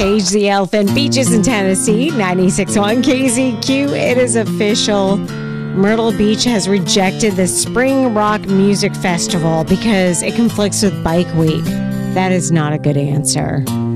Cage the Elephant, Beaches in Tennessee, 96.1 KZQ. It is official. Myrtle Beach has rejected the Spring Rock Music Festival because it conflicts with Bike Week. That is not a good answer.